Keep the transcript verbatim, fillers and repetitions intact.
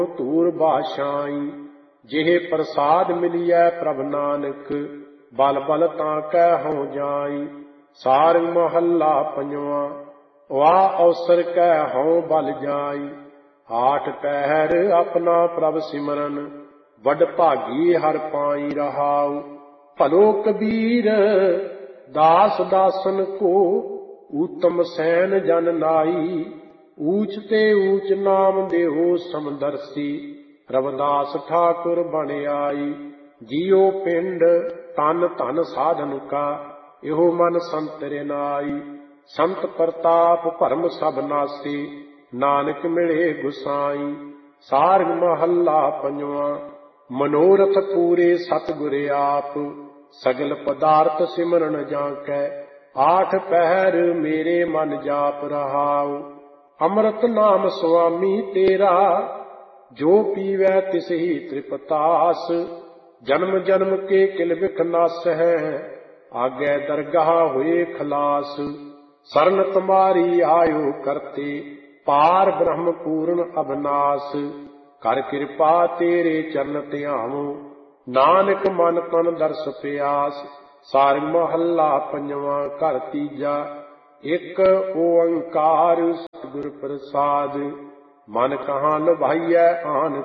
ਧੂਰ ਬਾਸ਼ਾਈ। ਜਿਹੇ ਪ੍ਰਸਾਦ ਮਿਲਿਐ ਪ੍ਰਭ ਨਾਨਕ, ਬਲ ਬਲ ਤਾਂ ਕਹਿ ਹਉ ਜਾਈ। ਸਾਰੰਗ ਮਹੱਲਾ ਪੰਜਵਾਂ। ਵਾਹ ਅਵਸਰ ਕਹਿ ਹਉ ਬਲ ਜਾਈ। ਆਠ ਪਹਿਰ ਆਪਣਾ ਪ੍ਰਭ ਸਿਮਰਨ, ਵੱਡ ਭਾਗੀ ਹਰ ਪਾਈ ਰਹਾਉ। ਭਲੋ ਕਬੀਰ ਦਾਸ ਦਾਸਨ ਕੋ, ਊਤਮ ਸੈਨ ਜਨ ਨਾਈ। ਊਚ ਤੇ ਊਚ ਨਾਮ ਦੇਹੋ ਸਮਦਰਸੀ, ਰਵਿਦਾਸ ਠਾਕੁਰ ਬਣ ਆਈ। ਜੀਉ ਪਿੰਡ ਤਨ ਧਨ ਸਾਧਨ ਕਾ, ਇਹੋ ਮਨ ਸੰਤ ਰਿਨਾਈ। ਸੰਤ ਪ੍ਰਤਾਪ ਭਰਮ ਸਭ ਨਾਸੀ, ਨਾਨਕ ਮਿਲੇ ਗੁਸਾਈ। ਸਾਰੰਗ ਮਹੱਲਾ ਪੰਜਵਾਂ। ਮਨੋਰਥ ਪੂਰੇ ਸਤਿਗੁਰ ਆਪ, ਸਗਲ ਪਦਾਰਥ ਸਿਮਰਨ ਜਾਂ ਕੈ। ਆਠ ਪਹਿਰ ਮੇਰੇ ਮਨ ਜਾਪ ਰਹਾਉ, ਅੰਮ੍ਰਿਤ ਨਾਮ ਸੁਆਮੀ ਤੇਰਾ। ਜੋ ਪੀਵੈ ਤਿਸਹੀ ਤ੍ਰਿਪਤਾਸ, ਜਨਮ ਜਨਮ ਕੇ ਕਿਲ ਬਿਖ ਨਾਸ ਹੈ। ਆਗੇ ਦਰਗਾਹ ਹੋਏ ਖਲਾਸ, ਸਰਨ ਤੁਮਾਰੀ ਆਇਓ ਕਰਤੇ। ਪਾਰ ਬ੍ਰਹਮ ਪੂਰਨ ਅਬਨਾਸ, ਕਰ ਕਿਰਪਾ ਤੇਰੇ ਚਰਨ ਧਿਆਵੋ। ਨਾਨਕ ਮਨ ਤਨ ਦਰਸ ਪਿਆਸ। ਸਾਰੰਗ ਮਹੱਲਾ ਪੰਜਵਾਂ। ਘਰ ਤੀਜਾ। ਇੱਕ ਓੰਕਾਰ ਸਤਿਗੁਰ ਪ੍ਰਸਾਦਿ, ਮਨ ਕਹਾਂ ਲੁਭਾਈਐ ਆਨ